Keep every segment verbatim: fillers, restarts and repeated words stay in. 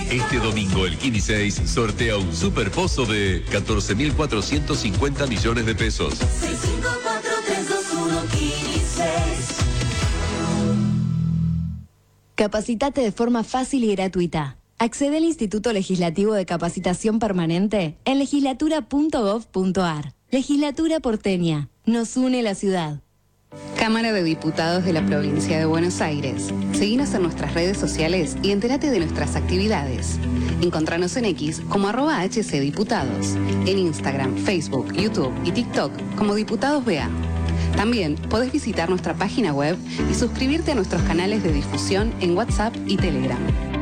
Este domingo el Kini seis sortea un super pozo de catorce mil cuatrocientos cincuenta millones de pesos. seis cinco cuatro tres dos uno Kini seis. Capacitate de forma fácil y gratuita. Accede al Instituto Legislativo de Capacitación Permanente en legislatura punto gov punto ar. Legislatura porteña. Nos une la ciudad. Cámara de Diputados de la Provincia de Buenos Aires. Seguinos en nuestras redes sociales y entérate de nuestras actividades. Encontranos en X como arroba hcdiputados. En Instagram, Facebook, YouTube y TikTok como Diputados B A. También podés visitar nuestra página web y suscribirte a nuestros canales de difusión en WhatsApp y Telegram.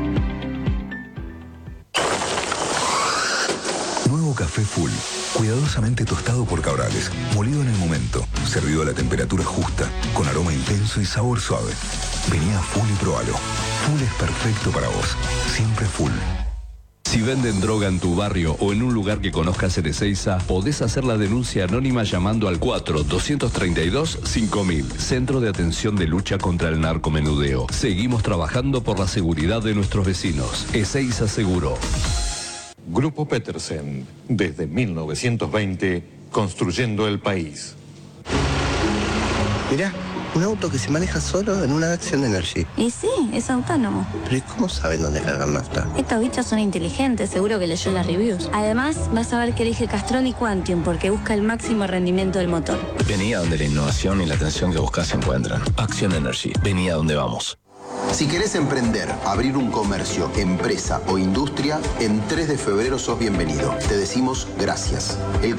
Nuevo café Full, cuidadosamente tostado por Cabrales, molido en el momento, servido a la temperatura justa, con aroma intenso y sabor suave. Vení a Full y probalo. Full es perfecto para vos, siempre Full. Si venden droga en tu barrio o en un lugar que conozcas en Ezeiza, podés hacer la denuncia anónima llamando al cuatro dos tres dos cinco mil, Centro de Atención de Lucha contra el Narcomenudeo. Seguimos trabajando por la seguridad de nuestros vecinos. Ezeiza Seguro. Grupo Petersen, desde mil novecientos veinte, construyendo el país. Mirá, un auto que se maneja solo en una Action Energy. Y sí, es autónomo. Pero ¿y cómo saben dónde cargan nafta? Estos bichos son inteligentes, seguro que leyó las reviews. Además, vas a ver que elige Castrol y Quantium porque busca el máximo rendimiento del motor. Vení a donde la innovación y la atención que buscas se encuentran. Action Energy, vení a donde vamos. Si querés emprender, abrir un comercio, empresa o industria, en tres de febrero sos bienvenido. Te decimos gracias. El